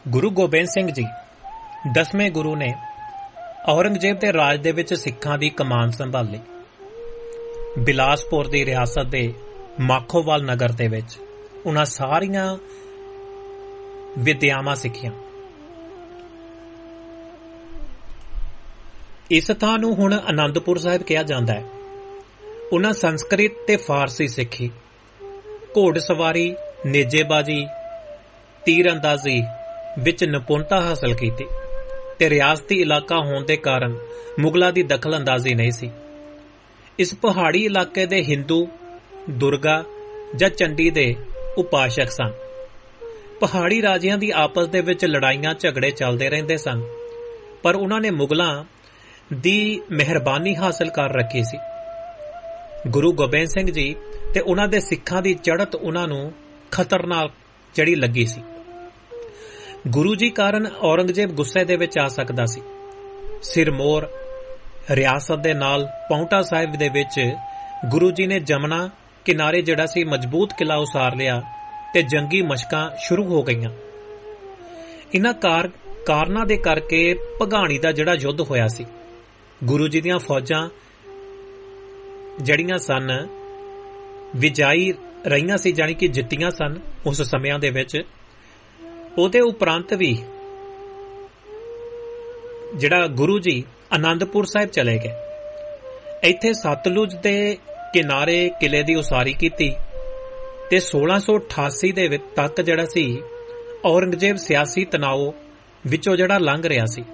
ਗੁਰੂ ਗੋਬਿੰਦ ਸਿੰਘ ਜੀ 10ਵੇਂ ਗੁਰੂ ਨੇ ਔਰੰਗਜ਼ੇਬ ਦੇ ਰਾਜ ਦੇ ਵਿੱਚ ਸਿੱਖਾਂ ਦੀ ਕਮਾਨ ਸੰਭਾਲੀ। ਬਿਲਾਸਪੁਰ ਦੀ ਰਿਆਸਤ ਦੇ ਮਾਖੋਵਾਲ ਨਗਰ ਦੇ ਵਿੱਚ ਉਹਨਾਂ ਸਾਰੀਆਂ ਵਿਦਿਆਵਾਂ ਸਿੱਖੀਆਂ। ਇਸ ਥਾਂ ਨੂੰ ਹੁਣ ਅਨੰਦਪੁਰ ਸਾਹਿਬ ਕਿਹਾ ਜਾਂਦਾ ਹੈ। ਉਹਨਾਂ ਸੰਸਕ੍ਰਿਤ ਤੇ ਫਾਰਸੀ ਸਿੱਖੀ, ਘੋੜਸਵਾਰੀ, ਨੇਜੇਬਾਜ਼ੀ, ਤੀਰਅੰਦਾਜ਼ੀ ਵਿੱਚ ਨਿਪੁੰਨਤਾ ਹਾਸਲ ਕੀਤੀ ਤੇ ਰਿਆਸਤੀ ਇਲਾਕਾ ਹੋਣ ਦੇ ਕਾਰਨ ਮੁਗਲਾਂ ਦੀ ਦਖਲ ਅੰਦਾਜ਼ੀ ਨਹੀਂ ਸੀ। ਇਸ ਪਹਾੜੀ ਇਲਾਕੇ ਦੇ ਹਿੰਦੂ ਦੁਰਗਾ ਜਾਂ ਚੰਡੀ ਦੇ ਉਪਾਸ਼ਕ ਸਨ। ਪਹਾੜੀ ਰਾਜਿਆਂ ਦੀ ਆਪਸ ਦੇ ਵਿੱਚ ਲੜਾਈਆਂ ਝਗੜੇ ਚੱਲਦੇ ਰਹਿੰਦੇ ਸਨ, ਪਰ ਉਹਨਾਂ ਨੇ ਮੁਗਲਾਂ ਦੀ ਮਿਹਰਬਾਨੀ ਹਾਸਲ ਕਰ ਰੱਖੀ ਸੀ। ਗੁਰੂ ਗੋਬਿੰਦ ਸਿੰਘ ਜੀ ਤੇ ਉਹਨਾਂ ਦੇ ਸਿੱਖਾਂ ਦੀ ਚੜ੍ਹਤ ਉਹਨਾਂ ਨੂੰ ਖਤਰਨਾਕ ਜਿਹੜੀ ਲੱਗੀ ਸੀ। ਗੁਰੂ ਜੀ ਕਾਰਨ ਔਰੰਗਜ਼ੇਬ ਗੁੱਸੇ ਦੇ ਵਿੱਚ ਆ ਸਕਦਾ ਸੀ। ਸਿਰਮੌਰ ਰਿਆਸਤ ਦੇ ਨਾਲ ਪਾਉਂਟਾ ਸਾਹਿਬ ਦੇ ਵਿੱਚ ਗੁਰੂ ਜੀ ਨੇ ਜਮਨਾ ਕਿਨਾਰੇ ਜਿਹੜਾ ਸੀ ਮਜ਼ਬੂਤ ਕਿਲਾ ਉਸਾਰ ਲਿਆ ਤੇ ਜੰਗੀ ਮਸ਼ਕਾਂ ਸ਼ੁਰੂ ਹੋ ਗਈਆਂ। ਇਹਨਾਂ ਕਾਰਨਾਂ ਦੇ ਕਰਕੇ ਭਗਾਣੀ ਦਾ ਜਿਹੜਾ ਯੁੱਧ ਹੋਇਆ ਸੀ, ਗੁਰੂ ਜੀ ਦੀਆਂ ਫੌਜਾਂ ਜਿਹੜੀਆਂ ਸਨ ਵਿਜਾਈ ਰਹੀਆਂ ਸੀ, ਜਾਣੀ ਕਿ ਜਿੱਤੀਆਂ ਸਨ ਉਸ ਸਮਿਆਂ ਦੇ ਵਿੱਚ। ਉਹਦੇ ਉਪਰੰਤ ਵੀ ਜਿਹੜਾ ਗੁਰੂ ਜੀ ਆਨੰਦਪੁਰ ਸਾਹਿਬ ਚਲੇ ਗਏ। ਇੱਥੇ ਸਤਲੁਜ ਦੇ ਕਿਨਾਰੇ ਕਿਲੇ ਦੀ ਉਸਾਰੀ ਕੀਤੀ ਤੇ 1688 ਦੇ ਵਿੱਚ ਤੱਕ ਜਿਹੜਾ ਸੀ ਔਰੰਗਜ਼ੇਬ ਸਿਆਸੀ ਤਣਾਅ ਵਿੱਚੋਂ ਜਿਹੜਾ ਲੰਘ ਰਿਹਾ ਸੀ।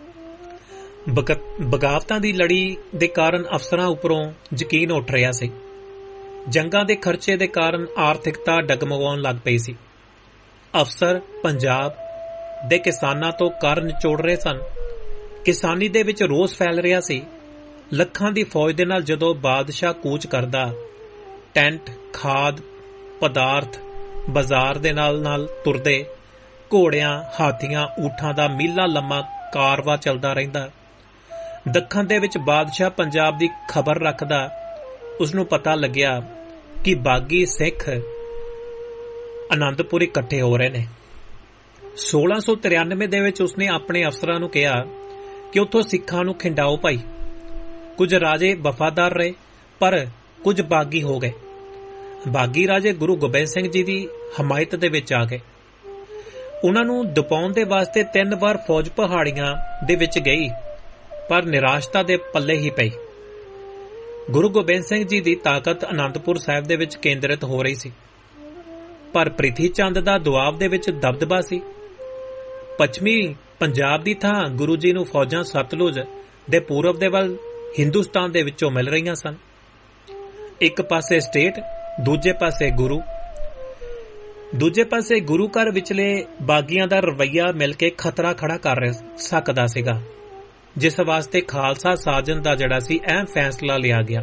ਬਗਾਵਤਾਂ ਦੀ ਲੜੀ ਦੇ ਕਾਰਨ ਅਫਸਰਾਂ ਉੱਪਰੋਂ ਯਕੀਨ ਉੱਠ ਰਿਹਾ ਸੀ। ਜੰਗਾਂ ਦੇ ਖਰਚੇ ਦੇ ਕਾਰਨ ਆਰਥਿਕਤਾ ਡਗਮਗਾਉਣ ਲੱਗ ਪਈ ਸੀ। ਅਫਸਰ ਪੰਜਾਬ ਦੇ ਕਿਸਾਨਾਂ ਤੋਂ ਕਰ ਨਿਚੋੜ ਰਹੇ ਸਨ। ਕਿਸਾਨੀ ਦੇ ਵਿੱਚ ਰੋਸ ਫੈਲ ਰਿਹਾ ਸੀ। ਲੱਖਾਂ ਦੀ ਫੌਜ ਦੇ ਨਾਲ ਜਦੋਂ ਬਾਦਸ਼ਾਹ ਕੂਚ ਕਰਦਾ, ਟੈਂਟ, ਖਾਦ, ਪਦਾਰਥ ਬਾਜ਼ਾਰ ਦੇ ਨਾਲ ਤੁਰਦੇ, ਘੋੜਿਆਂ, ਹਾਥੀਆਂ, ਊਠਾਂ ਦਾ ਮੀਲਾਂ ਲੰਮਾ ਕਾਰਵਾ ਚੱਲਦਾ ਰਹਿੰਦਾ। ਦੱਖਣ ਦੇ ਵਿੱਚ ਬਾਦਸ਼ਾਹ ਪੰਜਾਬ ਦੀ ਖਬਰ ਰੱਖਦਾ। ਉਸ ਨੂੰ ਪਤਾ ਲੱਗਿਆ ਕਿ ਬਾਗੀ ਸਿੱਖ ਆਨੰਦਪੁਰ ਇਕੱਠੇ ਹੋ ਰਹੇ ਨੇ। 1693 ਦੇ ਵਿੱਚ ਉਸਨੇ ਆਪਣੇ ਅਫਸਰਾਂ ਨੂੰ ਕਿਹਾ ਕਿ ਉੱਥੋਂ ਸਿੱਖਾਂ ਨੂੰ ਖਿੰਡਾਓ ਭਾਈ। ਕੁਝ ਰਾਜੇ ਵਫਾਦਾਰ ਰਹੇ, ਪਰ ਕੁਝ ਬਾਗੀ ਹੋ ਗਏ। ਬਾਗੀ ਰਾਜੇ ਗੁਰੂ ਗੋਬਿੰਦ ਸਿੰਘ ਜੀ ਦੀ ਹਮਾਇਤ ਦੇ ਵਿੱਚ ਆ ਗਏ। ਉਹਨਾਂ ਨੂੰ ਦਬਾਉਣ ਦੇ ਵਾਸਤੇ 3 ਵਾਰ ਫੌਜ ਪਹਾੜੀਆਂ ਦੇ ਵਿੱਚ ਗਈ, ਪਰ ਨਿਰਾਸ਼ਤਾ ਦੇ ਪੱਲੇ ਹੀ ਪਈ। ਗੁਰੂ ਗੋਬਿੰਦ ਸਿੰਘ ਜੀ ਦੀ ਤਾਕਤ ਆਨੰਦਪੁਰ ਸਾਹਿਬ ਦੇ ਵਿੱਚ ਕੇਂਦਰਿਤ ਹੋ ਰਹੀ ਸੀ, ਪਰ ਪ੍ਰਿਥੀ ਚੰਦ ਦਾ ਦੁਆਬ ਦੇ ਵਿੱਚ ਦਬਦਬਾ ਸੀ। ਪੱਛਮੀ ਪੰਜਾਬ ਦੀ ਥਾਂ ਗੁਰੂ ਜੀ ਨੂੰ ਫੌਜਾਂ ਸਤਲੁਜ ਦੇ ਪੂਰਬ ਦੇ ਵੱਲ ਹਿੰਦੁਸਤਾਨ ਦੇ ਵਿੱਚੋਂ ਮਿਲ ਰਹੀਆਂ ਸਨ। ਇੱਕ ਪਾਸੇ ਸਟੇਟ, ਦੂਜੇ ਪਾਸੇ ਗੁਰੂ। ਦੂਜੇ ਪਾਸੇ ਗੁਰੂ ਘਰ ਵਿਚਲੇ ਬਾਗੀਆਂ ਦਾ ਰਵੱਈਆ ਮਿਲ ਕੇ ਖਤਰਾ ਖੜਾ ਕਰ ਸਕਦਾ ਸੀਗਾ, ਜਿਸ ਵਾਸਤੇ ਖਾਲਸਾ ਸਾਜਨ ਦਾ ਜਿਹੜਾ ਸੀ ਅਹਿਮ ਫੈਸਲਾ ਲਿਆ ਗਿਆ।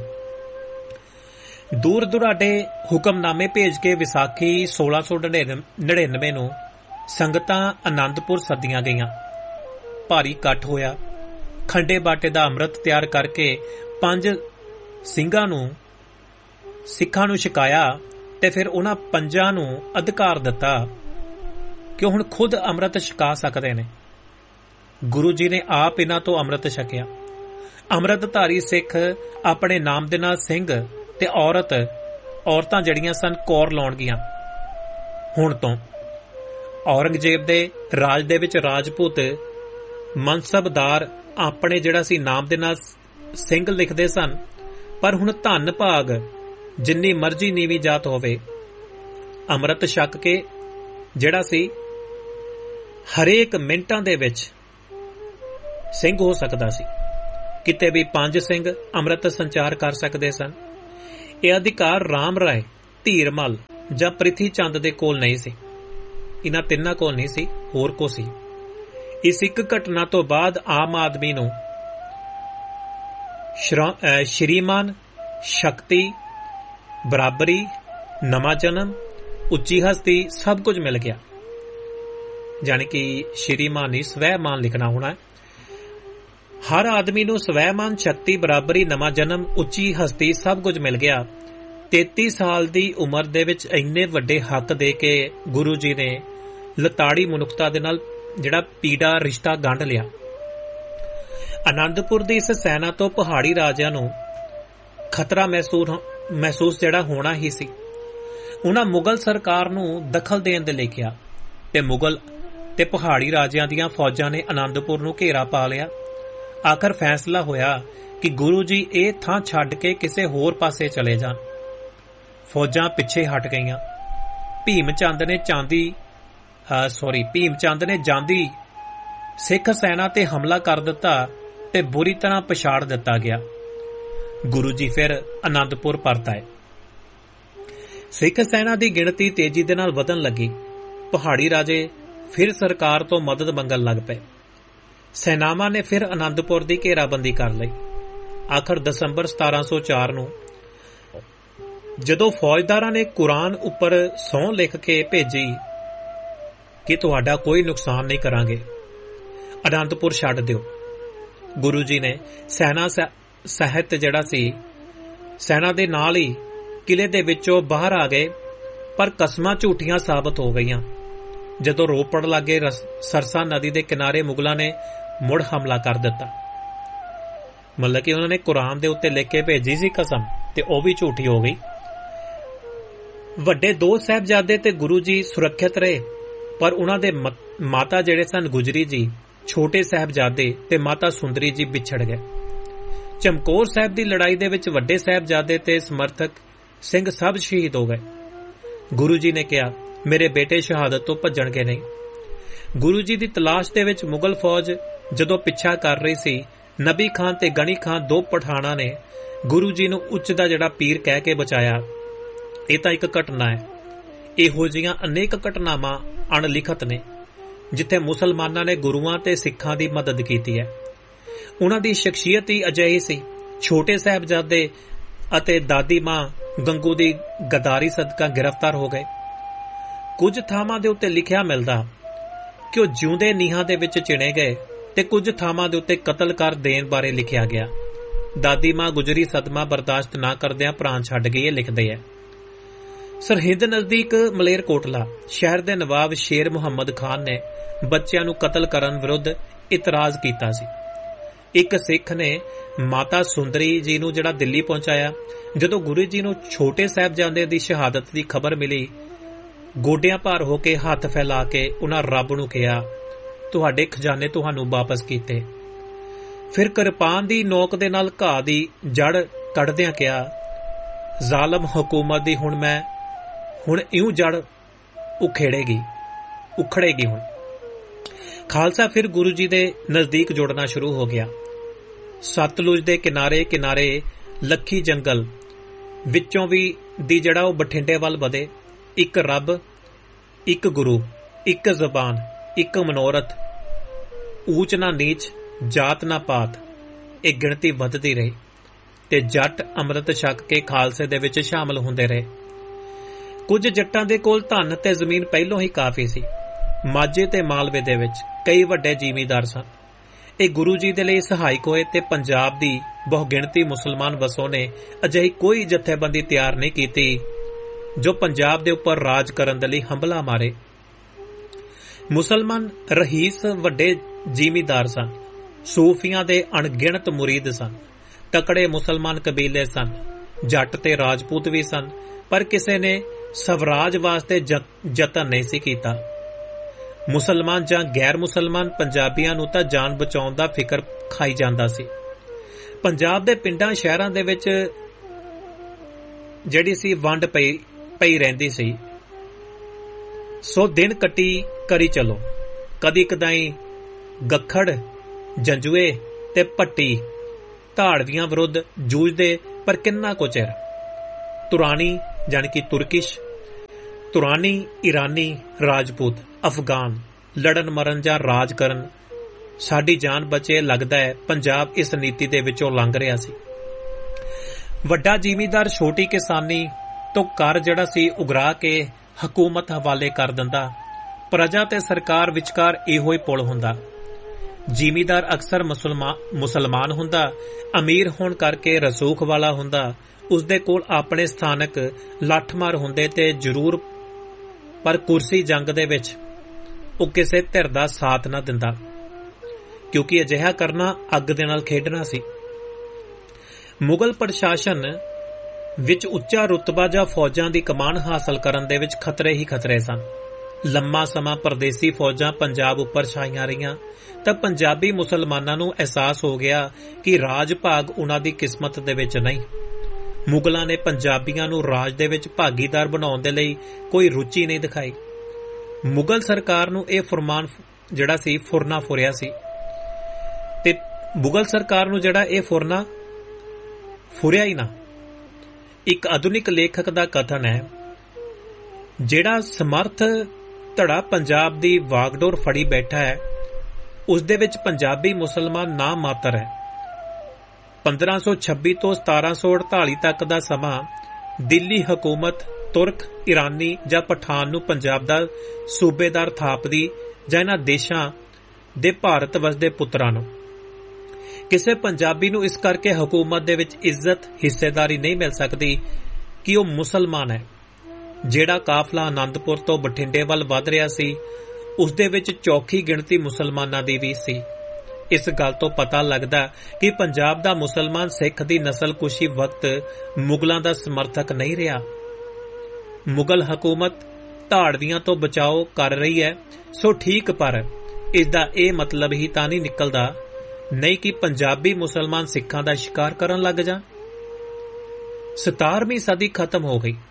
ਦੂਰ ਦੁਰਾਡੇ ਹੁਕਮਨਾਮੇ ਭੇਜ ਕੇ ਵਿਸਾਖੀ 1699 ਨੂੰ ਸੰਗਤਾਂ ਆਨੰਦਪੁਰ ਸੱਦੀਆਂ ਗਈਆਂ। ਭਾਰੀ ਇਕੱਠ ਹੋਇਆ। ਖੰਡੇ ਬਾਟੇ ਦਾ ਅੰਮ੍ਰਿਤ ਤਿਆਰ ਕਰਕੇ 5 ਸਿੰਘਾਂ ਨੂੰ ਸਿੱਖਾਂ ਨੂੰ ਛਕਾਇਆ ਤੇ ਫਿਰ ਉਹਨਾਂ 5 ਨੂੰ ਅਧਿਕਾਰ ਦਿੱਤਾ ਕਿ ਹੁਣ ਖੁਦ ਅੰਮ੍ਰਿਤ ਛਕਾ ਸਕਦੇ ਨੇ। ਗੁਰੂ ਜੀ ਨੇ ਆਪ ਇਹਨਾਂ ਤੋਂ ਅੰਮ੍ਰਿਤ ਛਕਿਆ। ਅੰਮ੍ਰਿਤਧਾਰੀ ਸਿੱਖ ਆਪਣੇ ਨਾਮ ਦੇ ਨਾਲ ਸਿੰਘ ਤੇ ਔਰਤਾਂ ਜਿਹੜੀਆਂ ਸਨ ਕੌਰ ਲਾਉਣਗੀਆਂ। ਹੁਣ ਤੋਂ ਔਰੰਗਜ਼ੇਬ ਦੇ ਰਾਜ ਦੇ ਵਿੱਚ ਰਾਜਪੂਤ ਮਨਸਬਦਾਰ ਆਪਣੇ ਜਿਹੜਾ ਸੀ ਨਾਮ ਦੇ ਨਾਲ ਸਿੰਘ ਲਿਖਦੇ ਸਨ, ਪਰ ਹੁਣ ਧੰਨ ਭਾਗ ਜਿੰਨੀ ਮਰਜ਼ੀ ਨੀਵੀਂ ਜਾਤ ਹੋਵੇ, ਅੰਮ੍ਰਿਤ ਛਕ ਕੇ ਜਿਹੜਾ ਸੀ ਹਰੇਕ ਮਿੰਟਾਂ ਦੇ ਵਿੱਚ ਸਿੰਘ ਹੋ ਸਕਦਾ ਸੀ। ਕਿਤੇ ਵੀ 5 ਸਿੰਘ ਅੰਮ੍ਰਿਤ ਸੰਚਾਰ ਕਰ ਸਕਦੇ ਸਨ। ਇਹ ਅਧਿਕਾਰ ਰਾਮ ਰਾਏ, ਧੀਰਮਲ ਜਾਂ ਪ੍ਰਿਥੀ ਚੰਦ ਦੇ ਕੋਲ ਨਹੀਂ ਸੀ। ਇਹਨਾਂ ਤਿੰਨਾਂ ਕੋਲ ਨਹੀਂ ਸੀ, ਹੋਰ ਕੋ ਸੀ। ਇਸ ਇੱਕ ਘਟਨਾ ਤੋਂ ਬਾਅਦ ਆਮ ਆਦਮੀ ਨੂੰ ਸ਼੍ਰੀਮਾਨ, ਸ਼ਕਤੀ, ਬਰਾਬਰੀ, ਨਵਾਂ ਜਨਮ, ਉੱਚੀ ਹਸਤੀ ਸਭ ਕੁਝ ਮਿਲ ਗਿਆ। ਜਾਣੀ ਕਿ ਸ਼੍ਰੀਮਾਨ ਹੀ ਸਵੈਮਾਨ ਲਿਖਣਾ ਹੋਣਾ ਹੈ। ਹਰ ਆਦਮੀ ਨੂੰ ਸਵੈਮਾਨ, ਸ਼ਕਤੀ, ਬਰਾਬਰੀ, ਨਵਾਂ ਜਨਮ, ਉੱਚੀ ਹਸਤੀ ਸਭ ਕੁਝ ਮਿਲ ਗਿਆ। 33 ਸਾਲ ਦੀ ਉਮਰ ਦੇ ਵਿੱਚ ਇੰਨੇ ਵੱਡੇ ਹੱਕ ਦੇ ਕੇ ਗੁਰੂ ਜੀ ਨੇ ਲਤਾੜੀ ਮਨੁੱਖਤਾ ਦੇ ਨਾਲ ਜਿਹੜਾ ਪੀੜਾ ਰਿਸ਼ਤਾ ਗੰਢ ਲਿਆ। ਆਨੰਦਪੁਰ ਦੀ ਇਸ ਸੈਨਾ ਤੋਂ ਪਹਾੜੀ ਰਾਜਿਆਂ ਨੂੰ ਖਤਰਾ ਮਹਿਸੂਸ ਜਿਹੜਾ ਹੋਣਾ ਹੀ ਸੀ। ਉਹਨਾਂ ਮੁਗਲ ਸਰਕਾਰ ਨੂੰ ਦਖਲ ਦੇਣ ਦੇ ਲਈ ਕਿਹਾ ਤੇ ਮੁਗਲ ਤੇ ਪਹਾੜੀ ਰਾਜਿਆਂ ਦੀਆਂ ਫੌਜਾਂ ਨੇ ਆਨੰਦਪੁਰ ਨੂੰ ਘੇਰਾ ਪਾ ਲਿਆ। ਆਖਰ ਫੈਸਲਾ ਹੋਇਆ ਕਿ ਗੁਰੂ ਜੀ ਇਹ ਥਾਂ ਛੱਡ ਕੇ ਕਿਸੇ ਹੋਰ ਪਾਸੇ ਚਲੇ ਜਾਣ। ਫੌਜਾਂ ਪਿੱਛੇ ਹਟ ਗਈਆਂ। ਭੀਮ ਚੰਦ ਨੇ ਜਾਂਦੀ ਸਿੱਖ ਸੈਨਾ ਤੇ ਹਮਲਾ ਕਰ ਦਿੱਤਾ ਤੇ ਬੁਰੀ ਤਰ੍ਹਾਂ ਪਛਾੜ ਦਿੱਤਾ ਗਿਆ। ਗੁਰੂ ਜੀ ਫਿਰ ਆਨੰਦਪੁਰ ਪਰਤ ਆਏ। ਸਿੱਖ ਸੈਨਾ ਦੀ ਗਿਣਤੀ ਤੇਜ਼ੀ ਦੇ ਨਾਲ ਵਧਣ ਲੱਗੀ। ਪਹਾੜੀ ਰਾਜੇ ਫਿਰ ਸਰਕਾਰ ਤੋਂ ਮਦਦ ਮੰਗਣ ਲੱਗ ਪਏ। ਸੈਨਾਵਾਂ ਨੇ ਫਿਰ ਆਨੰਦਪੁਰ ਦੀ ਘੇਰਾਬੰਦੀ ਕਰ ਲਈ। ਆਖਰ ਦਸੰਬਰ 1704 ਨੂੰ ਜਦੋਂ ਫੌਜਦਾਰਾਂ ਨੇ ਕੁਰਾਨ ਉੱਪਰ ਸਹੁੰ ਲਿਖ ਕੇ ਭੇਜੀ ਕਿ ਤੁਹਾਡਾ ਕੋਈ ਨੁਕਸਾਨ ਨਹੀਂ ਕਰਾਂਗੇ, ਆਨੰਦਪੁਰ ਛੱਡ ਦਿਓ, ਗੁਰੂ ਜੀ ਨੇ ਸੈਨਾ ਸਹਿਤ ਜਿਹੜਾ ਸੀ ਸੈਨਾ ਦੇ ਨਾਲ ਹੀ ਕਿਲੇ ਦੇ ਵਿੱਚੋਂ ਬਾਹਰ ਆ ਗਏ। ਪਰ ਕਸਮਾਂ ਝੂਠੀਆਂ ਸਾਬਤ ਹੋ ਗਈਆਂ। ਜਦੋਂ ਰੋਪੜ ਲਾਗੇ ਸਰਸਾ ਨਦੀ ਦੇ ਕਿਨਾਰੇ ਮੁਗਲਾਂ ਨੇ ਮੁੜ ਹਮਲਾ ਕਰ ਦਿੱਤਾ। ਮਤਲਬ ਕਿ ਉਹਨਾਂ ਨੇ ਕੁਰਾਨ ਦੇ ਉੱਤੇ ਲਿਖ ਕੇ ਭੇਜੀ ਸੀ ਕਸਮ, ਤੇ ਉਹ ਵੀ ਝੂਠੀ ਹੋ ਗਈ। ਵੱਡੇ ਦੋ ਸਾਹਿਬਜ਼ਾਦੇ ਤੇ ਗੁਰੂ ਜੀ ਸੁਰੱਖਿਅਤ ਰਹੇ, ਪਰ ਉਹਨਾਂ ਦੇ ਮਾਤਾ ਜਿਹੜੇ ਸਨ ਗੁਜਰੀ ਜੀ, ਛੋਟੇ ਸਾਹਿਬਜ਼ਾਦੇ ਤੇ ਮਾਤਾ ਸੁੰਦਰੀ ਜੀ ਵਿਛੜ ਗਏ। ਚਮਕੌਰ ਸਾਹਿਬ ਦੀ ਲੜਾਈ ਦੇ ਵਿੱਚ ਵੱਡੇ ਸਾਹਿਬਜ਼ਾਦੇ ਤੇ ਸਮਰਥਕ ਸਿੰਘ ਸਭ ਸ਼ਹੀਦ ਹੋ ਗਏ। ਗੁਰੂ ਜੀ ਨੇ ਕਿਹਾ, ਮੇਰੇ ਬੇਟੇ ਸ਼ਹਾਦਤ ਤੋਂ ਭੱਜਣਗੇ ਨਹੀਂ। ਗੁਰੂ ਜੀ ਦੀ ਤਲਾਸ਼ ਦੇ ਵਿੱਚ ਮੁਗਲ ਫੌਜ ਜਦੋਂ ਪਿੱਛਾ ਕਰ ਰਹੀ ਸੀ, ਨਬੀ ਖਾਨ ਤੇ ਗਣੀ ਖਾਨ ਦੋ ਪਠਾਨਾਂ ਨੇ ਗੁਰੂ ਜੀ ਨੂੰ ਉੱਚ ਦਾ ਜਿਹੜਾ ਪੀਰ ਕਹਿ ਕੇ ਬਚਾਇਆ। ਇਹ ਤਾਂ ਇੱਕ ਘਟਨਾ ਹੈ। ਇਹੋ ਜਿਹੀਆਂ ਅਨੇਕ ਘਟਨਾਵਾਂ ਅਣਲਿਖਤ ਨੇ ਜਿੱਥੇ ਮੁਸਲਮਾਨਾਂ ਨੇ ਗੁਰੂਆਂ ਤੇ ਸਿੱਖਾਂ ਦੀ ਮਦਦ ਕੀਤੀ ਹੈ। ਉਹਨਾਂ ਦੀ ਸ਼ਖਸੀਅਤ ਹੀ ਅਜਿਹੀ ਸੀ। ਛੋਟੇ ਸਾਹਿਬਜ਼ਾਦੇ ਅਤੇ ਦਾਦੀ ਮਾਂ ਗੰਗੂ ਦੀ ਗਦਾਰੀ ਸਦਕਾ ਗ੍ਰਿਫਤਾਰ ਹੋ ਗਏ। ਕੁਝ ਥਾਵਾਂ ਦੇ ਉੱਤੇ ਲਿਖਿਆ ਮਿਲਦਾ ਕਿ ਉਹ ਜਿਉਂਦੇ ਨੀਹਾਂ ਦੇ ਵਿੱਚ ਚਿਣੇ ਗਏ ਤੇ ਕੁਝ ਥਾਵਾਂ ਦੇ ਉੱਤੇ ਕਤਲ ਕਰ ਦੇਣ ਬਾਰੇ ਲਿਖਿਆ ਗਿਆ। ਦਾਦੀ ਮਾਂ ਗੁਜਰੀ ਸਦਮਾ ਬਰਦਾਸ਼ਤ ਨਾ ਕਰਦਿਆਂ ਪ੍ਰਾਣ ਛੱਡ ਗਈ, ਇਹ ਲਿਖਦੇ ਹੈ। ਸਰਹਿੰਦ ਨਜ਼ਦੀਕ ਮਲੇਰਕੋਟਲਾ ਸ਼ਹਿਰ ਦੇ ਨਵਾਬ ਸ਼ੇਰ ਮੁਹੰਮਦ ਖਾਨ ਨੇ ਬੱਚਿਆਂ ਨੂੰ ਕਤਲ ਕਰਨ ਵਿਰੁੱਧ ਇਤਰਾਜ਼ ਕੀਤਾ ਸੀ। ਇੱਕ ਸਿੱਖ ਨੇ ਮਾਤਾ ਸੁੰਦਰੀ ਜੀ ਨੂੰ ਜਿਹੜਾ ਦਿੱਲੀ ਪਹੁੰਚਾਇਆ। ਜਦੋਂ ਗੁਰੂ ਜੀ ਨੂੰ ਛੋਟੇ ਸਾਹਿਬਜ਼ਾਦੇ ਦੀ ਸ਼ਹਾਦਤ ਦੀ ਖਬਰ ਮਿਲੀ, ਗੋਡਿਆਂ ਭਾਰ ਹੋ ਕੇ ਹੱਥ ਫੈਲਾ ਕੇ ਉਹਨਾਂ ਰੱਬ ਨੂੰ ਕਿਹਾ, ਤੁਹਾਡੇ ਖਜ਼ਾਨੇ ਤੁਹਾਨੂੰ ਵਾਪਸ ਕੀਤੇ। ਫਿਰ ਕਿਰਪਾਨ ਦੀ ਨੋਕ ਦੇ ਨਾਲ ਘਾਹ ਦੀ ਜੜ ਕੱਢਦਿਆਂ ਕਿਹਾ, ਜ਼ਾਲਮ ਹਕੂਮਤ ਦੀ ਹੁਣ ਇਉਂ ਜੜ ਉਖੜੇਗੀ। ਹੁਣ ਖਾਲਸਾ ਫਿਰ ਗੁਰੂ ਜੀ ਦੇ ਨਜ਼ਦੀਕ ਜੁੜਨਾ ਸ਼ੁਰੂ ਹੋ ਗਿਆ। ਸਤਲੁਜ ਦੇ ਕਿਨਾਰੇ ਕਿਨਾਰੇ ਲੱਖੀ ਜੰਗਲ ਵਿੱਚੋਂ ਵੀ ਦੀ ਜਿਹੜਾ ਉਹ ਬਠਿੰਡੇ ਵੱਲ ਵਧੇ। ਇੱਕ ਰੱਬ, ਇੱਕ ਗੁਰੂ, ਇੱਕ ਜ਼ਬਾਨ, ਇੱਕ ਮਨੋਰਥ, ਊਚ ਨਾ ਨੀਚ, ਜਾਤ ਨਾ ਪਾਤ, ਇਹ ਗਿਣਤੀ ਵੱਧਦੀ ਰਹੀ ਤੇ ਜੱਟ ਅੰਮ੍ਰਿਤ ਛਕ ਕੇ ਖਾਲਸੇ ਦੇ ਵਿੱਚ ਸ਼ਾਮਲ ਹੁੰਦੇ ਰਹੇ। ਕੁਝ ਜੱਟਾਂ ਦੇ ਕੋਲ ਧਨ ਤੇ ਜ਼ਮੀਨ ਪਹਿਲੋਂ ਹੀ ਕਾਫੀ ਸੀ। ਮਾਝੇ ਤੇ ਮਾਲਵੇ ਦੇ ਵਿੱਚ ਕਈ ਵੱਡੇ ਜ਼ਿਮੀਂਦਾਰ ਸਨ। ਇਹ ਗੁਰੂ ਜੀ ਦੇ ਲਈ ਸਹਾਇਕ ਹੋਏ ਤੇ ਪੰਜਾਬ ਦੀ ਬਹੁਗਿਣਤੀ ਮੁਸਲਮਾਨ ਵਸੋਂ ਨੇ ਅਜਿਹੀ ਕੋਈ ਜਥੇਬੰਦੀ ਤਿਆਰ ਨਹੀਂ ਕੀਤੀ ਜੋ ਪੰਜਾਬ ਦੇ ਉੱਪਰ ਰਾਜ ਕਰਨ ਦੇ ਲਈ ਹੰਭਲਾ ਮਾਰੇ। ਮੁਸਲਮਾਨ ਰਹੀਸ ਵੱਡੇ ਜ਼ਿਮੀਂਦਾਰ ਸਨ। ਸੂਫੀਆਂ ਦੇ ਅਣਗਿਣਤ ਮੁਰੀਦ ਸਨ। ਤਕੜੇ ਮੁਸਲਮਾਨ ਕਬੀਲੇ ਸਨ। ਜੱਟ ਤੇ ਰਾਜਪੂਤ ਵੀ ਸਨ, ਪਰ ਕਿਸੇ ਨੇ ਸਵਰਾਜ ਵਾਸਤੇ ਯਤਨ ਨਹੀਂ ਸੀ ਕੀਤਾ। ਮੁਸਲਮਾਨ ਜਾਂ ਗੈਰ ਮੁਸਲਮਾਨ ਪੰਜਾਬੀਆਂ ਨੂੰ ਤਾਂ ਜਾਨ ਬਚਾਉਣ ਦਾ ਫਿਕਰ ਖਾਈ ਜਾਂਦਾ ਸੀ। ਪੰਜਾਬ ਦੇ ਪਿੰਡਾਂ ਸ਼ਹਿਰਾਂ ਦੇ ਵਿੱਚ ਜਿਹੜੀ ਸੀ ਵੰਡ ਪਈ ਰਹਿੰਦੀ ਸੀ। ਸੋ ਦਿਨ ਕੱਟੀ ਕਰੀ ਚਲੋ। ਕਦੀ ਕਦਾਈ ਗੱਖੜ, ਜੰਜੂਏ ਤੇ ਭੱਟੀ ਧਾੜਵੀਆਂ ਵਿਰੁੱਧ ਜੂਝਦੇ, ਪਰ ਕਿੰਨਾ ਕੁ ਚਿਰ। ਤੁਰਾਨੀ ਜਾਣੀ ਕਿ ਤੁਰਕਿਸ਼, ਤੁਰਾਨੀ, ਇਰਾਨੀ, ਰਾਜਪੂਤ, ਅਫਗਾਨ ਲੜਨ ਮਰਨ ਜਾਂ ਰਾਜ ਕਰਨ ਸਾਡੀ ਜਾਨ ਬਚੇ। ਲੱਗਦਾ ਹੈ ਪੰਜਾਬ ਇਸ ਨੀਤੀ ਦੇ ਵਿੱਚੋਂ ਲੰਘ ਰਿਹਾ ਸੀ। ਵੱਡਾ ਜ਼ਿਮੀਂਦਾਰ ਛੋਟੀ ਕਿਸਾਨੀ ਤੋਂ ਕਰ ਜਿਹੜਾ ਸੀ ਉਗਰਾ ਕੇ ਹਕੂਮਤ ਹਵਾਲੇ ਕਰ ਦਿੰਦਾ। ਪ੍ਰਜਾ ਤੇ ਸਰਕਾਰ ਵਿਚਕਾਰ ਇਹੋ ਹੀ ਪੁਲ ਹੁੰਦਾ। ਜ਼ਿਮੀਂਦਾਰ ਅਕਸਰ ਮੁਸਲਮਾਨ ਹੁੰਦਾ। ਅਮੀਰ ਹੋਣ ਕਰਕੇ ਰਸੂਖ ਵਾਲਾ ਹੁੰਦਾ। ਉਸਦੇ ਕੋਲ ਆਪਣੇ ਸਥਾਨਕ ਲੱਠਮਾਰ ਹੁੰਦੇ ਤੇ ਜ਼ਰੂਰ, ਪਰ ਕੁਰਸੀ ਜੰਗ ਦੇ ਵਿੱਚ ਉਹ ਕਿਸੇ ਧਿਰ ਦਾ ਸਾਥ ਨਾ ਦਿੰਦਾ, ਕਿਉਂਕਿ ਅਜਿਹਾ ਕਰਨਾ ਅੱਗ ਦੇ ਨਾਲ ਖੇਡਣਾ ਸੀ। ਮੁਗਲ ਪ੍ਰਸ਼ਾਸਨ ਵਿੱਚ ਉੱਚਾ ਰੁਤਬਾ ਜਾਂ ਫੌਜਾਂ ਦੀ ਕਮਾਨ ਹਾਸਲ ਕਰਨ ਦੇ ਵਿੱਚ ਖਤਰੇ ਹੀ ਖਤਰੇ ਸਨ। ਲੰਮਾ ਸਮਾਂ ਪਰਦੇਸੀ ਫੌਜਾਂ ਪੰਜਾਬ ਉੱਪਰ ਛਾਈਆਂ ਰਹੀਆਂ ਤਾਂ ਪੰਜਾਬੀ ਮੁਸਲਮਾਨਾਂ ਨੂੰ ਅਹਿਸਾਸ ਹੋ ਗਿਆ ਕਿ ਰਾਜ ਭਾਗ ਉਹਨਾਂ ਦੀ ਕਿਸਮਤ ਦੇ ਵਿੱਚ ਨਹੀਂ। ਮੁਗਲਾਂ ਨੇ ਪੰਜਾਬੀਆਂ ਨੂੰ ਰਾਜ ਦੇ ਵਿੱਚ ਭਾਗੀਦਾਰ ਬਣਾਉਣ ਦੇ ਲਈ ਕੋਈ ਰੁਚੀ ਨਹੀਂ ਦਿਖਾਈ। ਮੁਗਲ ਸਰਕਾਰ ਨੂੰ ਇਹ ਫਰਮਾਨ ਜਿਹੜਾ ਸੀ ਫੁਰਨਾ ਫੁਰਿਆ ਸੀ, ਤੇ ਮੁਗਲ ਸਰਕਾਰ ਨੂੰ ਜਿਹੜਾ ਇਹ ਫੁਰਨਾ ਫੁਰਿਆ ਹੀ ਨਾ। ਇੱਕ ਆਧੁਨਿਕ ਲੇਖਕ ਦਾ ਕਥਨ ਹੈ, ਜਿਹੜਾ ਸਮਰਥ ਧੜਾ ਪੰਜਾਬ ਦੀ ਵਾਗਡੋਰ ਫੜੀ ਬੈਠਾ ਹੈ, ਉਸ ਦੇ ਵਿੱਚ ਪੰਜਾਬੀ ਮੁਸਲਮਾਨ ਨਾ ਮਾਤਰ ਹੈ। 1526 ਤੋਂ 1748 ਤੱਕ ਦਾ ਸਮਾਂ ਦਿੱਲੀ ਹਕੂਮਤ ਤੁਰਕ, ਇਰਾਨੀ ਜਾਂ ਪਠਾਨ ਨੂੰ ਪੰਜਾਬ ਦਾ ਸੂਬੇਦਾਰ ਥਾਪਦੀ ਜਾਂ ਇਹਨਾਂ ਦੇਸ਼ਾਂ ਦੇ ਭਾਰਤ ਵਸਦੇ ਪੁੱਤਰਾਂ ਨੂੰ। ਕਿਸੇ ਪੰਜਾਬੀ ਨੂੰ ਇਸ ਕਰਕੇ ਹਕੂਮਤ ਦੇ ਵਿੱਚ ਇੱਜ਼ਤ, ਹਿੱਸੇਦਾਰੀ ਨਹੀਂ ਮਿਲ ਸਕਦੀ ਕਿ ਉਹ ਮੁਸਲਮਾਨ ਹੈ। ਜਿਹੜਾ ਕਾਫਲਾ ਆਨੰਦਪੁਰ ਤੋਂ ਬਠਿੰਡੇ ਵੱਲ ਵਧ ਰਿਹਾ ਸੀ, ਉਸ ਦੇ ਵਿੱਚ ਚੌਖੀ ਗਿਣਤੀ ਮੁਸਲਮਾਨਾਂ ਦੀ ਵੀ ਸੀ। ਇਸ ਗੱਲ ਤੋਂ ਪਤਾ ਲੱਗਦਾ ਕਿ ਪੰਜਾਬ ਦਾ ਮੁਸਲਮਾਨ ਸਿੱਖ ਦੀ ਨਸਲਕੁਸ਼ੀ ਵਕਤ ਮੁਗਲਾਂ ਦਾ ਸਮਰਥਕ ਨਹੀਂ ਰਿਹਾ। ਮੁਗਲ ਹਕੂਮਤ ਧਾੜਵੀਆਂ ਤੋਂ ਬਚਾਓ ਕਰ ਰਹੀ ਹੈ ਸੋ ਠੀਕ, ਪਰ ਇਸ ਦਾ ਇਹ ਮਤਲਬ ਹੀ ਤਾਂ ਨਹੀਂ ਨਿਕਲਦਾ ਨਹੀਂ ਕਿ ਪੰਜਾਬੀ ਮੁਸਲਮਾਨ ਸਿੱਖਾਂ ਦਾ ਸ਼ਿਕਾਰ ਕਰਨ ਲੱਗ ਜਾ। 17ਵੀਂ ਸਦੀ ਖਤਮ ਹੋ ਗਈ।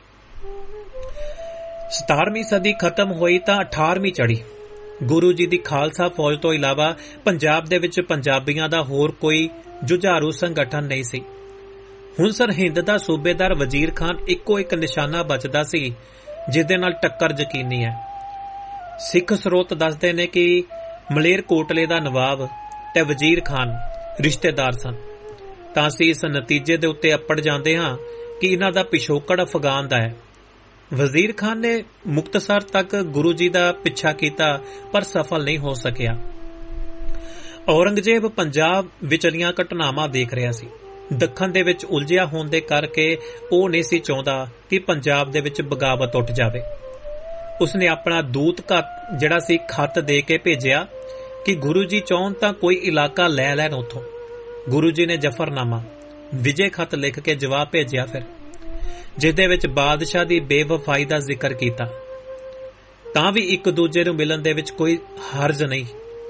17ਵੀਂ ਸਦੀ ਖਤਮ ਹੋਈ ਤਾਂ 18ਵੀਂ ਚੜੀ। ਗੁਰੂ ਜੀ ਦੀ ਖਾਲਸਾ ਫੌਜ ਤੋਂ ਇਲਾਵਾ ਪੰਜਾਬ ਦੇ ਵਿੱਚ ਪੰਜਾਬੀਆਂ ਦਾ ਹੋਰ ਕੋਈ ਜੁਝਾਰੂ ਸੰਗਠਨ ਨਹੀਂ ਸੀ। ਹੁਣ ਸਰਹਿੰਦ ਦਾ ਸੂਬੇਦਾਰ ਵਜ਼ੀਰ ਖਾਨ ਇੱਕੋ ਇੱਕ ਨਿਸ਼ਾਨਾ ਬਚਦਾ ਸੀ ਜਿਸ ਦੇ ਨਾਲ ਟੱਕਰ ਯਕੀਨੀ ਹੈ। ਸਿੱਖ ਸਰੋਤ ਦੱਸਦੇ ਨੇ ਕਿ ਮਲੇਰਕੋਟਲੇ ਦਾ ਨਵਾਬ ਤੇ ਵਜ਼ੀਰ ਖਾਨ ਰਿਸ਼ਤੇਦਾਰ ਸਨ, ਤਾਂ ਅਸੀਂ ਇਸ ਨਤੀਜੇ ਦੇ ਉੱਤੇ ਅੱਪੜ ਜਾਂਦੇ ਹਾਂ ਕਿ ਇਹਨਾਂ ਦਾ ਪਿਛੋਕੜ ਅਫਗਾਨ ਦਾ ਹੈ। ਵਜ਼ੀਰ ਖਾਨ ਨੇ ਮੁਕਤਸਰ ਤੱਕ ਗੁਰੂ ਜੀ ਦਾ ਪਿੱਛਾ ਕੀਤਾ ਪਰ ਸਫਲ ਨਹੀਂ ਹੋ ਸਕਿਆ। ਔਰੰਗਜ਼ੇਬ ਪੰਜਾਬ ਵਿਚਲੀਆਂ ਘਟਨਾਵਾਂ ਦੇਖ ਰਿਹਾ ਸੀ। ਦੱਖਣ ਦੇ ਵਿੱਚ ਉਲਝਿਆ ਹੋਣ ਦੇ ਕਰਕੇ ਉਹ ਨਹੀਂ ਸੀ ਚਾਹੁੰਦਾ ਕਿ ਪੰਜਾਬ ਦੇ ਵਿੱਚ ਬਗਾਵਤ ਉੱਠ ਜਾਵੇ। ਉਸਨੇ ਆਪਣਾ ਦੂਤ ਜਿਹੜਾ ਸੀ ਖੱਤ ਦੇ ਕੇ ਭੇਜਿਆ ਕਿ ਗੁਰੂ ਜੀ ਚਾਹੁਣ ਤਾਂ ਕੋਈ ਇਲਾਕਾ ਲੈ ਲੈਣ ਉੱਥੋਂ। ਗੁਰੂ ਜੀ ਨੇ ਜਫਰਨਾਮਾ ਵਿਜੇ ਖੱਤ ਲਿਖ ਕੇ ਜਵਾਬ ਭੇਜਿਆ, ਫਿਰ ਜਿਸ ਦੇ ਵਿੱਚ ਬਾਦਸ਼ਾਹ ਦੀ ਬੇਵਫਾਈ ਦਾ ਜ਼ਿਕਰ ਕੀਤਾ। ਤਾਂ ਵੀ ਇੱਕ ਦੂਜੇ ਨੂੰ ਮਿਲਣ ਦੇ ਵਿੱਚ ਕੋਈ ਹਰਜ ਨਹੀਂ।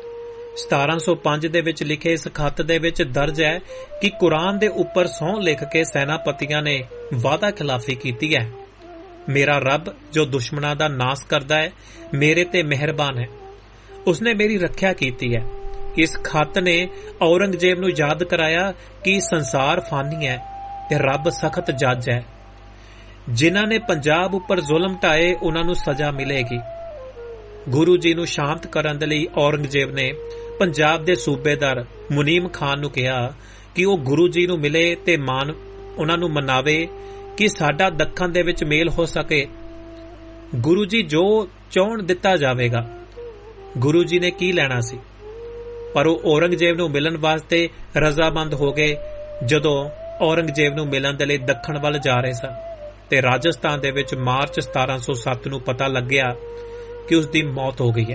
1705 ਦੇ ਵਿੱਚ ਲਿਖੇ ਇਸ ਖੱਤ ਦੇ ਵਿੱਚ ਦਰਜ ਹੈ ਕਿ ਕੁਰਾਨ ਦੇ ਉੱਪਰ ਸਹੁੰ ਲਿਖ ਕੇ ਸੈਨਾਪਤੀਆਂ ਨੇ ਵਾਅਦਾ ਖਿਲਾਫੀ ਕੀਤੀ ਹੈ। ਮੇਰਾ ਰੱਬ ਜੋ ਦੁਸ਼ਮਣਾਂ ਦਾ ਨਾਸ ਕਰਦਾ ਹੈ ਮੇਰੇ ਤੇ ਮਿਹਰਬਾਨ ਹੈ, ਉਸਨੇ ਮੇਰੀ ਰੱਖਿਆ ਕੀਤੀ ਹੈ। ਇਸ ਖੱਤ ਨੇ ਔਰੰਗਜ਼ੇਬ ਨੂੰ ਯਾਦ ਕਰਾਇਆ ਕਿ ਸੰਸਾਰ ਫਾਨੀ ਹੈ ਤੇ ਰੱਬ ਸਖਤ ਜੱਜ ਹੈ। ਜਿਨ੍ਹਾਂ ਨੇ ਪੰਜਾਬ ਉੱਪਰ ਜ਼ੁਲਮ ਢਾਏ ਉਹਨਾਂ ਨੂੰ ਸਜ਼ਾ ਮਿਲੇਗੀ। ਗੁਰੂ ਜੀ ਨੂੰ ਸ਼ਾਂਤ ਕਰਨ ਦੇ ਲਈ ਔਰੰਗਜ਼ੇਬ ਨੇ ਪੰਜਾਬ ਦੇ ਸੂਬੇਦਾਰ ਮੁਨੀਮ ਖਾਨ ਨੂੰ ਕਿਹਾ ਕਿ ਉਹ ਗੁਰੂ ਜੀ ਨੂੰ ਮਿਲੇ ਤੇ ਉਹਨਾਂ ਨੂੰ ਮਨਾਵੇ ਕਿ ਸਾਡਾ ਦੱਖਣ ਦੇ ਵਿੱਚ ਮੇਲ ਹੋ ਸਕੇ। ਗੁਰੂ ਜੀ ਜੋ ਚਾਹੁਣ ਦਿੱਤਾ ਜਾਵੇਗਾ। ਗੁਰੂ ਜੀ ਨੇ ਕੀ ਲੈਣਾ ਸੀ, ਪਰ ਉਹ ਔਰੰਗਜ਼ੇਬ ਨੂੰ ਮਿਲਣ ਵਾਸਤੇ ਰਜ਼ਾਮੰਦ ਹੋ ਗਏ। ਜਦੋਂ ਔਰੰਗਜ਼ੇਬ ਨੂੰ ਮਿਲਣ ਦੇ ਲਈ ਦੱਖਣ ਵੱਲ ਜਾ ਰਹੇ ਸਨ ਤੇ ਰਾਜਸਥਾਨ ਦੇ ਵਿੱਚ ਮਾਰਚ 1707 ਨੂੰ ਪਤਾ ਲੱਗਿਆ ਕਿ ਉਸ ਦੀ ਮੌਤ ਹੋ ਗਈ ਹੈ।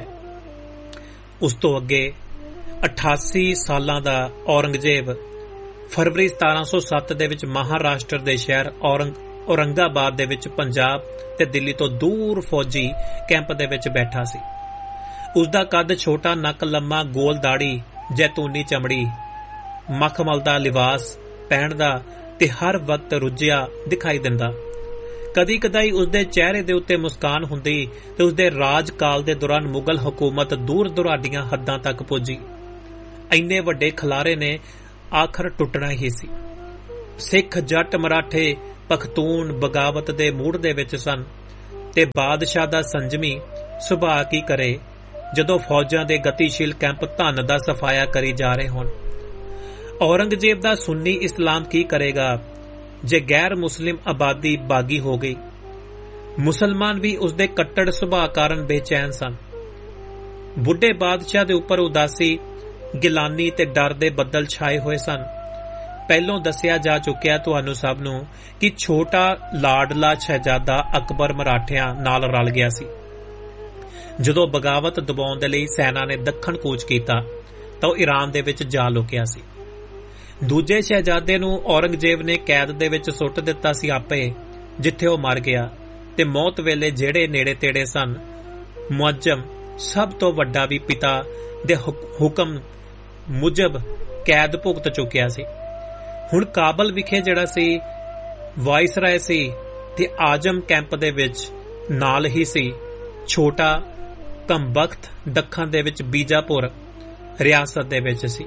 ਉਸ ਤੋਂ ਅੱਗੇ 88 ਸਾਲਾਂ ਦਾ ਔਰੰਗਜ਼ੇਬ ਫਰਵਰੀ 1707 ਦੇ ਵਿੱਚ ਮਹਾਰਾਸ਼ਟਰ ਦੇ ਸ਼ਹਿਰ ਔਰੰਗਾਬਾਦ ਦੇ ਵਿੱਚ ਪੰਜਾਬ ਤੇ ਦਿੱਲੀ ਤੋਂ ਦੂਰ ਫੌਜੀ ਕੈਂਪ ਦੇ ਵਿੱਚ ਬੈਠਾ ਸੀ। ਉਸ ਦਾ ਕੱਦ ਛੋਟਾ, ਨੱਕ ਲੰਮਾ, ਗੋਲ ਦਾੜੀ, ਜੈਤੂਨੀ ਚਮੜੀ, ਮਖਮਲ ਦਾ ਲਿਬਾਸ ਪਹਿਨਦਾ ਤੇ ਹਰ ਵਕਤ ਰੁੱਝਿਆ ਦਿਖਾਈ ਦਿੰਦਾ। ਕਦੀ ਕਦਾਈ ਉਸਦੇ ਚਿਹਰੇ ਦੇ ਉੱਤੇ ਮੁਸਕਾਨ ਹੁੰਦੀ ਤੇ ਉਸਦੇ ਰਾਜਕਾਲ ਦੇ ਦੌਰਾਨ ਮੁਗਲ ਹਕੂਮਤ ਦੂਰ ਦੁਰਾਡੀਆਂ ਹੱਦਾਂ ਤੱਕ ਪੁੱਜੀ। ਇੰਨੇ ਵੱਡੇ ਖਲਾਰੇ ਨੇ ਆਖਰ ਟੁੱਟਣਾ ਹੀ ਸੀ। ਸਿੱਖ, ਜੱਟ, ਮਰਾਠੇ, ਪਖਤੂਨ ਬਗਾਵਤ ਦੇ ਮੂਡ ਦੇ ਵਿੱਚ ਸਨ ਤੇ ਬਾਦਸ਼ਾਹ ਦਾ ਸੰਜਮੀ ਸੁਭਾਅ ਕੀ ਕਰੇ ਜਦੋਂ ਫੌਜਾਂ ਦੇ ਗਤੀਸ਼ੀਲ ਕੈਂਪ ਧਨ ਦਾ ਸਫਾਇਆ ਕਰੀ ਜਾ ਰਹੇ ਹੋਣ। ਔਰੰਗਜ਼ੇਬ ਦਾ ਸੁੰਨੀ ਇਸਲਾਮ ਕੀ ਕਰੇਗਾ ਜੇ ਗੈਰ ਮੁਸਲਿਮ ਆਬਾਦੀ ਬਾਗੀ ਹੋ ਗਈ। ਮੁਸਲਮਾਨ ਵੀ ਉਸਦੇ ਕੱਟੜ ਸੁਭਾਅ ਕਾਰਨ ਬੇਚੈਨ ਸਨ। ਬੁੱਢੇ ਬਾਦਸ਼ਾਹ ਦੇ ਉੱਪਰ ਉਦਾਸੀ, ਗਿਲਾਨੀ ਤੇ ਡਰ ਦੇ ਬੱਦਲ ਛਾਏ ਹੋਏ ਸਨ। ਪਹਿਲੋਂ ਦੱਸਿਆ ਜਾ ਚੁੱਕਿਆ ਤੁਹਾਨੂੰ ਸਭ ਨੂੰ ਕਿ ਛੋਟਾ ਲਾਡਲਾ ਸ਼ਹਿਜ਼ਾਦਾ ਅਕਬਰ ਮਰਾਠਿਆਂ ਨਾਲ ਰਲ ਗਿਆ ਸੀ। ਜਦੋਂ ਬਗਾਵਤ ਦਬਾਉਣ ਦੇ ਲਈ ਸੈਨਾ ਨੇ ਦੱਖਣ ਕੂਚ ਕੀਤਾ ਤਾਂ ਉਹ ਈਰਾਨ ਦੇ ਵਿੱਚ ਜਾ ਲੁਕਿਆ ਸੀ। ਦੂਜੇ ਸ਼ਹਿਜ਼ਾਦੇ ਨੂੰ ਔਰੰਗਜ਼ੇਬ ਨੇ ਕੈਦ ਦੇ ਵਿੱਚ ਸੁੱਟ ਦਿੱਤਾ ਸੀ ਆਪੇ, ਜਿੱਥੇ ਉਹ ਮਰ ਗਿਆ, ਤੇ ਮੌਤ ਵੇਲੇ ਜਿਹੜੇ ਨੇੜੇ ਤੇੜੇ ਸਨ, ਮੁਅੱਜ਼ਮ ਸਭ ਤੋਂ ਵੱਡਾ ਵੀ ਪਿਤਾ ਦੇ ਹੁਕਮ ਮੁਜਬ ਕੈਦ ਭੁਗਤ ਚੁੱਕਿਆ ਸੀ। ਹੁਣ ਕਾਬਲ ਵਿਖੇ ਜਿਹੜਾ ਸੀ ਵਾਇਸਰਾਏ ਸੀ ਤੇ ਆਜਮ ਕੈਂਪ ਦੇ ਵਿੱਚ ਨਾਲ ਹੀ ਸੀ ਛੋਟਾ ਕਮਬਖਤ ਦੱਖਣ ਦੇ ਵਿੱਚ ਬੀਜਾਪੁਰ ਰਿਆਸਤ ਦੇ ਵਿੱਚ ਸੀ।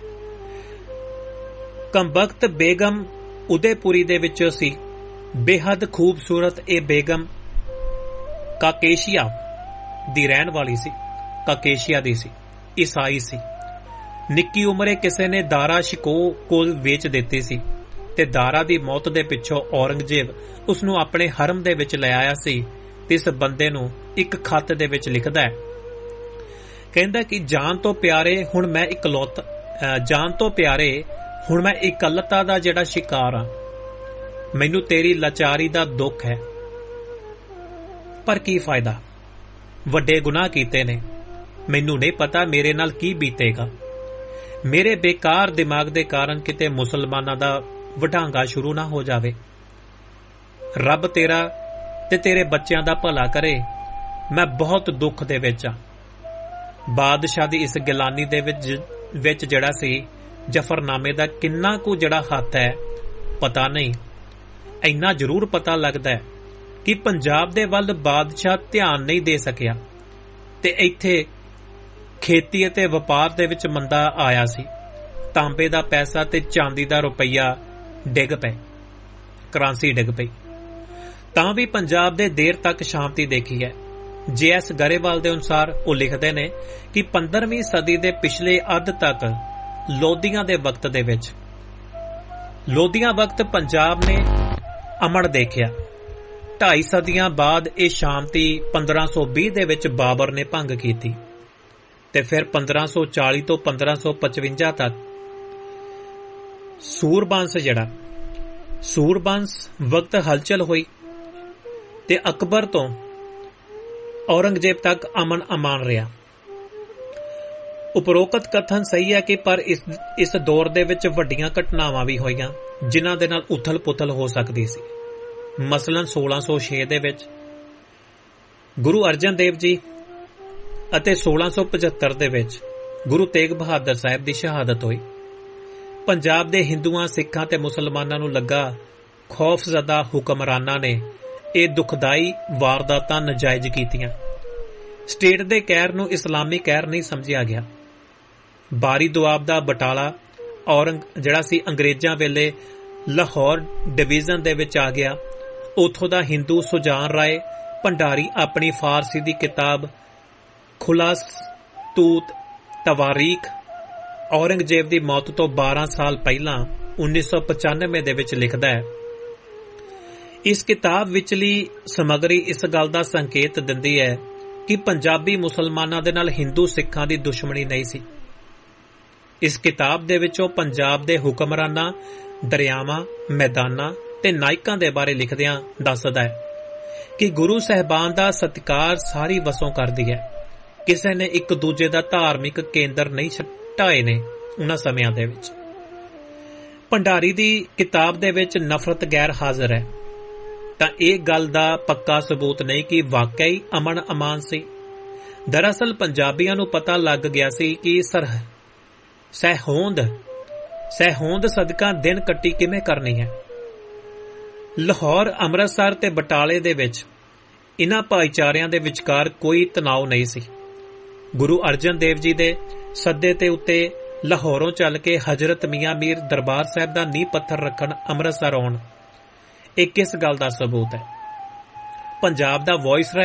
ਕਮਬਖਤ ਬੇਗਮ ਉਦੈਪੁਰੀ ਦੇ ਵਿੱਚੋਂ ਸੀ। ਬੇਹੱਦ ਖੂਬਸੂਰਤ ਇਹ ਬੇਗਮ ਕਾਕੇਸ਼ੀਆ ਦੀ ਰਹਿਣ ਵਾਲੀ ਸੀ, ਕਾਕੇਸ਼ੀਆ ਦੀ ਸੀ, ਈਸਾਈ ਸੀ। ਨਿੱਕੀ ਉਮਰੇ ਕਿਸੇ ਨੇ ਦਾਰਾ ਸ਼ਿਕੋ ਕੋਲ ਵੇਚ ਦਿੱਤੀ ਸੀ ਤੇ ਦਾਰਾ ਦੀ ਮੌਤ ਦੇ ਪਿੱਛੋਂ ਔਰੰਗਜ਼ੇਬ ਉਸ ਨੂੰ ਆਪਣੇ ਹਰਮ ਦੇ ਵਿੱਚ ਲੈ ਆਇਆ ਸੀ ਤੇ ਇਸ ਬੰਦੇ ਨੂੰ ਇੱਕ ਖੱਤ ਦੇ ਵਿੱਚ ਲਿਖਦਾ ਹੈ, ਕਹਿੰਦਾ ਕਿ ਜਾਨ ਤੋਂ ਪਿਆਰੇ ਹੁਣ ਮੈਂ ਇਕੱਲਤਾ ਦਾ ਜਿਹੜਾ ਸ਼ਿਕਾਰ ਹਾਂ, ਮੈਨੂੰ ਤੇਰੀ ਲਾਚਾਰੀ ਦਾ ਦੁੱਖ ਹੈ, ਪਰ ਕੀ ਫਾਇਦਾ, ਵੱਡੇ ਗੁਨਾਹ ਕੀਤੇ ਨੇ, ਮੈਨੂੰ ਨਹੀਂ ਪਤਾ ਮੇਰੇ ਨਾਲ ਕੀ ਬੀਤੇਗਾ। ਮੇਰੇ ਬੇਕਾਰ ਦਿਮਾਗ ਦੇ ਕਾਰਨ ਕਿਤੇ ਮੁਸਲਮਾਨਾਂ ਦਾ ਵਢਾਂਗਾ ਸ਼ੁਰੂ ਨਾ ਹੋ ਜਾਵੇ। ਰੱਬ ਤੇਰਾ ਤੇ ਤੇਰੇ ਬੱਚਿਆਂ ਦਾ ਭਲਾ ਕਰੇ, ਮੈਂ ਬਹੁਤ ਦੁੱਖ ਦੇ ਵਿੱਚ ਹਾਂ। ਬਾਦਸ਼ਾਹ ਦੀ ਇਸ ਗਿਲਾਨੀ ਦੇ ਵਿੱਚ ਜਿਹੜਾ ਸੀ ਜਫਰਨਾਮੇ ਦਾ ਕਿੰਨਾ ਕੁ ਜਿਹੜਾ ਹੱਥ ਹੈ ਪਤਾ ਨਹੀਂ। ਇੰਨਾ ਜ਼ਰੂਰ ਪਤਾ ਲੱਗਦਾ ਹੈ ਕਿ ਪੰਜਾਬ ਦੇ ਵੱਲ ਬਾਦਸ਼ਾਹ ਧਿਆਨ ਨਹੀਂ ਦੇ ਸਕਿਆ ਤੇ ਇੱਥੇ ਖੇਤੀ ਅਤੇ ਵਪਾਰ ਦੇ ਵਿੱਚ ਮੰਦਾ ਆਇਆ ਸੀ। ਤਾਂਬੇ ਦਾ ਪੈਸਾ ਤੇ ਚਾਂਦੀ ਦਾ ਰੁਪਈਆ ਡਿੱਗ ਪਏ, ਕਰੰਸੀ ਡਿੱਗ ਪਈ। ਤਾਂ ਵੀ ਪੰਜਾਬ ਦੇ ਦੇਰ ਤੱਕ ਸ਼ਾਂਤੀ ਦੇਖੀ ਹੈ। J.S. ਗਰੇਵਾਲ ਦੇ ਅਨੁਸਾਰ ਉਹ ਲਿਖਦੇ ਨੇ ਕਿ 15ਵੀਂ ਸਦੀ ਦੇ ਪਿਛਲੇ ਅੱਧ ਤੱਕ ਲੋਧੀਆਂ ਦੇ ਵਕਤ ਦੇ ਵਿੱਚ ਲੋਧੀਆਂ ਵਕਤ ਪੰਜਾਬ ਨੇ ਅਮਨ ਦੇਖਿਆ। 2.5 ਸਦੀਆਂ ਬਾਅਦ ਇਹ ਸ਼ਾਂਤੀ 1520 ਦੇ ਵਿੱਚ ਬਾਬਰ ਨੇ ਭੰਗ ਕੀਤੀ ਤੇ ਫਿਰ 1540 ਤੋਂ 1555 ਤੱਕ ਸੂਰਬੰਸ ਵਕਤ ਹਲਚਲ ਹੋਈ ਤੇ ਅਕਬਰ ਤੋਂ ਔਰੰਗਜ਼ੇਬ ਤੱਕ ਅਮਨ ਅਮਾਨ ਰਿਹਾ। ਉਪਰੋਕਤ ਕਥਨ ਸਹੀ ਹੈ ਕਿ ਪਰ ਇਸ ਦੌਰ ਦੇ ਵਿੱਚ ਵੱਡੀਆਂ ਘਟਨਾਵਾਂ ਵੀ ਹੋਈਆਂ ਜਿਨ੍ਹਾਂ ਦੇ ਨਾਲ ਉਥਲ-ਪੁਥਲ ਹੋ ਸਕਦੀ ਸੀ। ਮਸਲਨ 1606 ਦੇ ਵਿੱਚ ਗੁਰੂ ਅਰਜਨ ਦੇਵ ਜੀ ਅਤੇ 1675 ਦੇ ਵਿੱਚ ਗੁਰੂ ਤੇਗ ਬਹਾਦਰ ਸਾਹਿਬ ਦੀ ਸ਼ਹਾਦਤ ਹੋਈ। ਪੰਜਾਬ ਦੇ ਹਿੰਦੂਆਂ, ਸਿੱਖਾਂ ਤੇ ਮੁਸਲਮਾਨਾਂ ਨੂੰ ਲੱਗਾ ਖੌਫਜ਼ਦਾ ਹੁਕਮਰਾਨਾਂ ਨੇ ਇਹ ਦੁਖਦਾਈ ਵਾਰਦਾਤਾਂ ਨਜਾਇਜ਼ ਕੀਤੀਆਂ। ਸਟੇਟ ਦੇ ਕਹਿਰ ਨੂੰ ਇਸਲਾਮੀ ਕਹਿਰ ਨਹੀਂ ਸਮਝਿਆ ਗਿਆ। ਬਾਰੀ ਦੁਆਬ ਦਾ ਬਟਾਲਾ ਜਿਹੜਾ ਸੀ ਅੰਗਰੇਜ਼ਾਂ ਵੇਲੇ ਲਾਹੌਰ ਡਿਵੀਜ਼ਨ ਦੇ ਵਿੱਚ ਆ ਗਿਆ। ਉੱਥੋਂ ਦਾ ਹਿੰਦੂ ਸੁਜਾਨ ਰਾਏ ਭੰਡਾਰੀ ਆਪਣੀ ਫਾਰਸੀ ਦੀ ਕਿਤਾਬ ਖੁਲਾਸਤੂਤ ਤਵਾਰੀਖ ਔਰੰਗਜ਼ੇਬ ਦੀ ਮੌਤ ਤੋਂ 12 ਸਾਲ ਪਹਿਲਾਂ 1995 ਦੇ ਵਿੱਚ ਲਿਖਦਾ ਹੈ। ਇਸ ਕਿਤਾਬ ਵਿਚਲੀ ਸਮੱਗਰੀ ਇਸ ਗੱਲ ਦਾ ਸੰਕੇਤ ਦਿੰਦੀ ਹੈ ਕਿ ਪੰਜਾਬੀ ਮੁਸਲਮਾਨਾਂ ਦੇ ਨਾਲ ਹਿੰਦੂ ਸਿੱਖਾਂ ਦੀ ਦੁਸ਼ਮਣੀ ਨਹੀਂ ਸੀ। ਇਸ ਕਿਤਾਬ ਦੇ ਵਿੱਚੋਂ ਪੰਜਾਬ ਦੇ ਹੁਕਮਰਾਨਾਂ, ਦਰਿਆਵਾਂ, ਮੈਦਾਨਾਂ ਤੇ ਨਾਇਕਾਂ ਦੇ ਬਾਰੇ ਲਿਖਦਿਆਂ ਦੱਸਦਾ ਹੈ ਕਿ ਗੁਰੂ ਸਾਹਿਬਾਨ ਦਾ ਸਤਿਕਾਰ ਸਾਰੀ ਵਸੋਂ ਕਰਦੀ ਹੈ। ਕਿਸੇ ਨੇ ਇੱਕ ਦੂਜੇ ਦਾ ਧਾਰਮਿਕ ਕੇਂਦਰ ਨਹੀਂ ਢਾਏ ਨੇ ਉਹਨਾਂ ਸਮਿਆਂ ਦੇ ਵਿੱਚ। ਭੰਡਾਰੀ ਦੀ ਕਿਤਾਬ ਦੇ ਵਿੱਚ ਨਫ਼ਰਤ ਗੈਰ ਹਾਜ਼ਰ ਹੈ ਤਾਂ ਇਹ ਗੱਲ ਦਾ ਪੱਕਾ ਸਬੂਤ ਨਹੀਂ ਕਿ ਵਾਕਈ ਅਮਨ ਅਮਾਨ ਸੀ। ਦਰਅਸਲ ਪੰਜਾਬੀਆਂ ਨੂੰ ਪਤਾ ਲੱਗ ਗਿਆ ਸੀ ਕਿ ਸਹਿਹੋਂਦ ਸਦਕਾ ਦਿਨ ਕੱਟੀ ਕਿਵੇਂ ਕਰਨੀ ਹੈ। ਲਾਹੌਰ, ਅੰਮ੍ਰਿਤਸਰ ਤੇ ਬਟਾਲੇ ਦੇ ਵਿੱਚ ਇਨ੍ਹਾਂ ਭਾਈਚਾਰਿਆਂ ਦੇ ਵਿਚਕਾਰ ਕੋਈ ਤਣਾਅ ਨਹੀਂ ਸੀ। ਗੁਰੂ ਅਰਜਨ ਦੇਵ ਜੀ ਦੇ ਸੱਦੇ ਤੇ ਉੱਤੇ ਲਾਹੌਰੋਂ ਚੱਲ ਕੇ ਹਜ਼ਰਤ ਮੀਆਂ ਮੀਰ ਦਰਬਾਰ ਸਾਹਿਬ ਦਾ ਨੀਂਹ ਪੱਥਰ ਰੱਖਣ ਅੰਮ੍ਰਿਤਸਰ ਆਉਣ, ਇਹ ਕਿਸ ਗੱਲ ਦਾ ਸਬੂਤ ਹੈ? ਪੰਜਾਬ ਦਾ ਵਾਇਸਰਾਏ